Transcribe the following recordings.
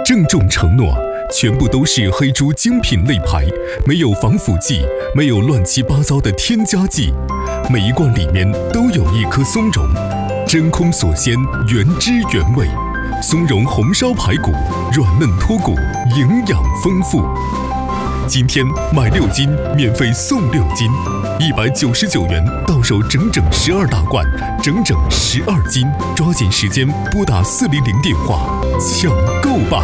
郑重承诺，全部都是黑猪精品肋排，没有防腐剂，没有乱七八糟的添加剂，每一罐里面都有一颗松茸，真空锁鲜，原汁原味。松茸红烧排骨，软嫩脱骨，营养丰富。今天买6斤免费送6斤，199元到手整整12大罐，整整12斤，抓紧时间拨打400电话抢购吧！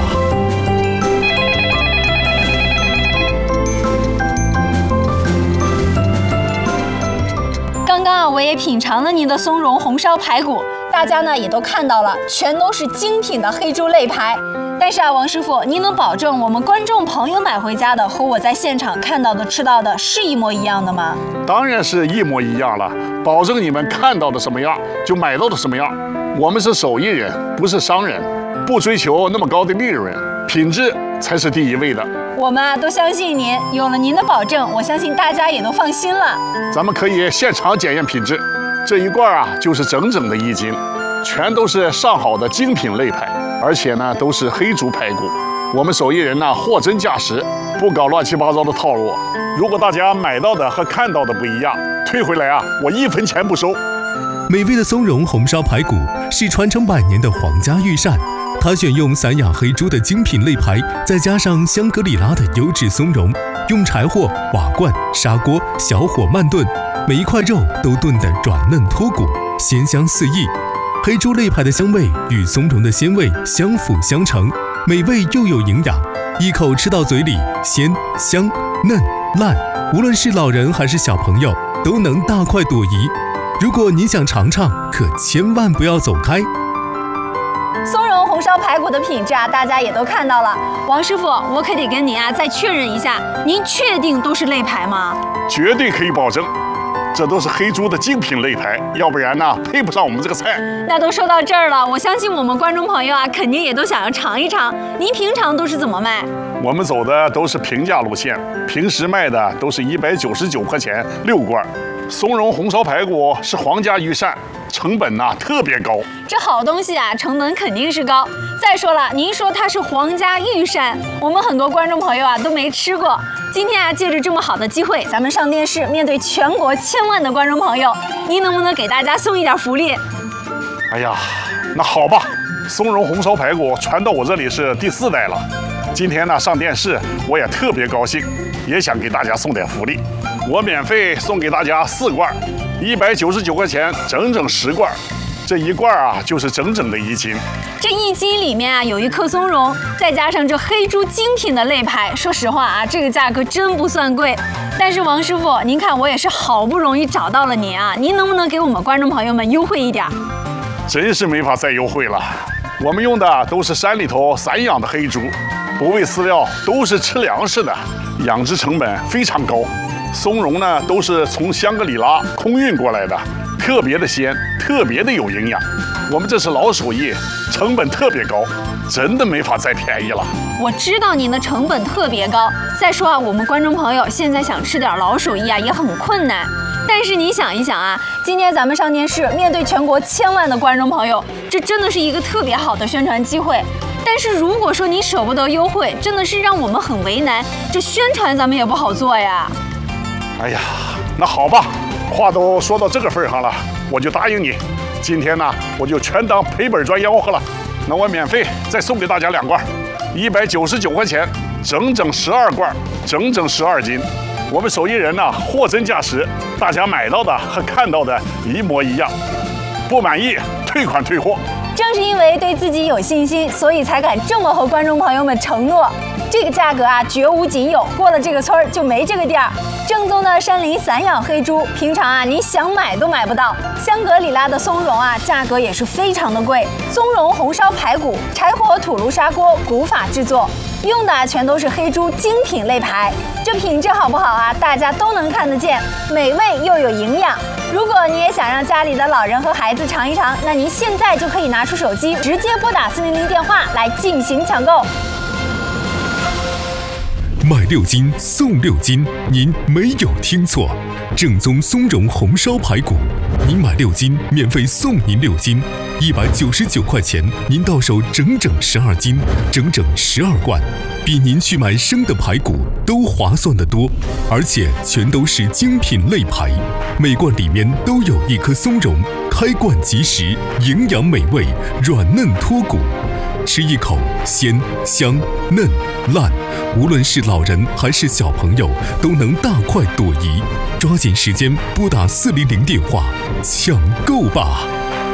刚刚我也品尝了您的松茸红烧排骨，大家呢也都看到了，全都是精品的黑猪肋排。但是啊，王师傅，您能保证我们观众朋友买回家的和我在现场看到的、吃到的是一模一样的吗？ 当然是一模一样了，保证你们看到的什么样就买到的什么样。我们是手艺人，不是商人，不追求那么高的利润，品质才是第一位的。 我们啊都相信您，有了您的保证，我相信大家也都放心了。 咱们可以现场检验品质，这一罐啊就是整整的1斤，全都是上好的精品肋排，而且呢都是黑猪排骨。我们手艺人呢货真价实，不搞乱七八糟的套路。如果大家买到的和看到的不一样，退回来啊，我1分钱不收。 美味的松茸红烧排骨是传承100年的皇家御膳，它选用散养黑猪的精品肋排，再加上香格里拉的优质松茸，用柴火、瓦罐、砂锅小火慢炖，每一块肉都炖得软嫩脱骨，鲜香四溢。黑猪肋排的香味与松茸的鲜味相辅相成，美味又有营养，一口吃到嘴里鲜香嫩烂，无论是老人还是小朋友都能大快朵颐。如果你想尝尝，可千万不要走开。 松茸红烧排骨的品质啊，大家也都看到了。王师傅，我可得跟您啊再确认一下，您确定都是肋排吗？ 绝对可以保证，这都是黑猪的精品肋排，要不然呢配不上我们这个菜。 那都说到这儿了，我相信我们观众朋友啊，肯定也都想要尝一尝。您平常都是怎么卖？ 我们走的都是平价路线，平时卖的都是199块钱6罐。松茸红烧排骨是皇家御膳，成本呢特别高。 这好东西啊，成本肯定是高。再说了，您说它是皇家御膳，我们很多观众朋友啊都没吃过。今天啊，借着这么好的机会，咱们上电视，面对全国千万的观众朋友，您能不能给大家送一点福利？ 哎呀，那好吧，松茸红烧排骨传到我这里是第4代了。今天呢上电视，我也特别高兴，也想给大家送点福利。我免费送给大家4罐，199块钱，整整10罐。这一罐啊，就是整整的1斤。 这1斤里面啊，有1颗松茸，再加上这黑猪精品的肋排。说实话啊，这个价格真不算贵。但是王师傅，您看我也是好不容易找到了您啊，您能不能给我们观众朋友们优惠一点？ 真是没法再优惠了。我们用的都是山里头散养的黑猪，不喂饲料，都是吃粮食的，养殖成本非常高。松茸呢，都是从香格里拉空运过来的，特别的鲜，特别的有营养。我们这是老手艺，成本特别高，真的没法再便宜了。 我知道您的成本特别高，再说啊，我们观众朋友现在想吃点老手艺啊，也很困难。但是你想一想啊，今天咱们上电视，面对全国千万的观众朋友，这真的是一个特别好的宣传机会。但是如果说你舍不得优惠，真的是让我们很为难，这宣传咱们也不好做呀。 哎呀，那好吧，话都说到这个份上了，我就答应你。今天呢，我就全当赔本赚吆喝了。那我免费再送给大家2罐，199块钱，整整12罐，整整12斤。我们手艺人呢，货真价实，大家买到的和看到的一模一样。不满意，退款退货。 正是因为对自己有信心，所以才敢这么和观众朋友们承诺。这个价格啊，绝无仅有，过了这个村儿就没这个店儿。正宗的山林散养黑猪，平常啊，你想买都买不到。香格里拉的松茸啊，价格也是非常的贵。松茸红烧排骨，柴火土炉砂锅古法制作，用的全都是黑猪精品肋排。这品质好不好啊？大家都能看得见，美味又有营养。如果你也想让家里的老人和孩子尝一尝，那您现在就可以拿出手机，直接拨打400电话来进行抢购。 买6斤送6斤，您没有听错，正宗松茸红烧排骨，您买6斤免费送您6斤 199块钱，您到手整整12斤，整整12罐，比您去买生的排骨都划算得多，而且全都是精品肋排，每罐里面都有一颗松茸，开罐即食，营养美味，软嫩脱骨，吃一口鲜香嫩烂，无论是老人还是小朋友都能大快朵颐。抓紧时间拨打400电话抢购吧！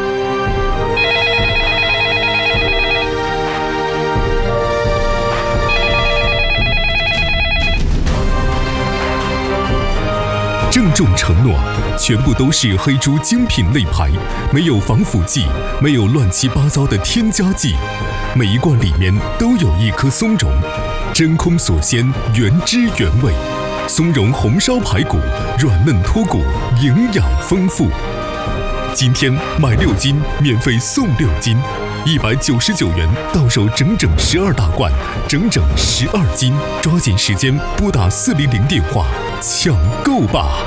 郑重承诺，全部都是黑猪精品肋排，没有防腐剂，没有乱七八糟的添加剂，每一罐里面都有一颗松茸，真空锁鲜，原汁原味。松茸红烧排骨，软嫩脱骨，营养丰富。今天买6斤免费送6斤，199元到手整整12大罐，整整12斤。抓紧时间拨打400电话抢购吧！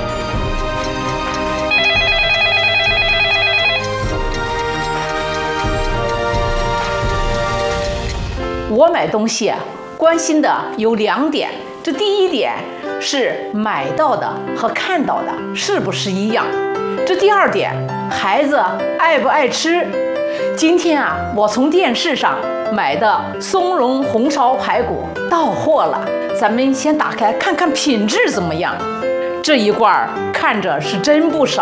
我买东西啊，关心的有2点。这第一点是买到的和看到的是不是一样？这第2点，孩子爱不爱吃？今天啊，我从电视上买的松茸红烧排骨到货了，咱们先打开看看品质怎么样。这一罐看着是真不少